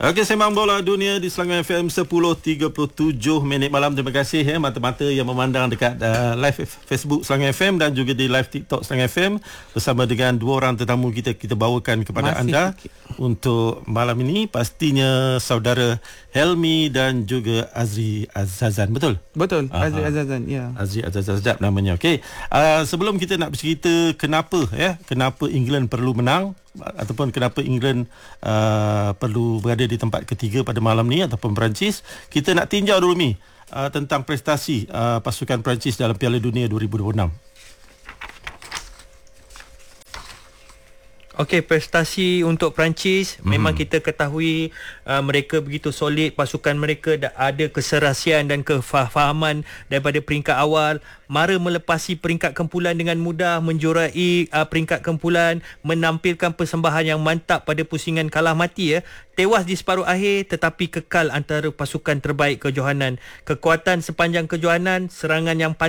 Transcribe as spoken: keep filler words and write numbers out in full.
Okey, sembang bola dunia di Selangor F M sepuluh tiga puluh tujuh minit malam. Terima kasih ya mata-mata yang memandang dekat uh, live Facebook Selangor F M dan juga di live TikTok Selangor F M bersama dengan dua orang tetamu kita kita bawakan kepada Masih anda sikit. Untuk malam ini pastinya saudara Helmi dan juga Azri Azazan, betul? Betul, Azri Azazan, ya. Azri Azazan sedap namanya. Okey. Uh, sebelum kita nak bercerita kenapa ya, kenapa England perlu menang ataupun kenapa England uh, perlu berada di tempat ketiga pada malam ni ataupun Perancis, kita nak tinjau dulu Mi uh, tentang prestasi uh, pasukan Perancis dalam Piala Dunia dua ribu dua puluh enam. Okey, prestasi untuk Perancis hmm. memang kita ketahui uh, mereka begitu solid, pasukan mereka ada keserasian dan kefahaman daripada peringkat awal, mara melepasi peringkat kumpulan dengan mudah, menjuarai uh, peringkat kumpulan, menampilkan persembahan yang mantap pada pusingan kalah mati ya. Tewas di separuh akhir tetapi kekal antara pasukan terbaik kejohanan. Kekuatan sepanjang kejohanan, serangan yang